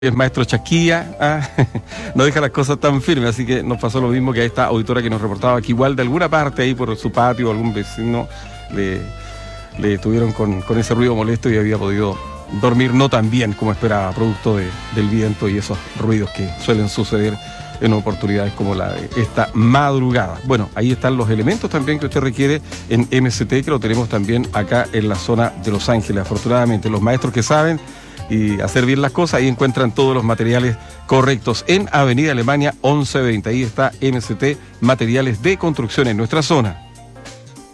Es maestro Chasquilla, no deja las cosas tan firmes, así que nos pasó lo mismo que a esta auditora que nos reportaba que igual de alguna parte ahí por su patio algún vecino le estuvieron con ese ruido molesto y había podido dormir no tan bien como esperaba, producto del viento y esos ruidos que suelen suceder en oportunidades como la de esta madrugada. Bueno, ahí están los elementos también que usted requiere en MST, que lo tenemos también acá en la zona de Los Ángeles. Afortunadamente, los maestros que saben y hacer bien las cosas, ahí encuentran todos los materiales correctos en Avenida Alemania 1120. Ahí está MST Materiales de Construcción en nuestra zona.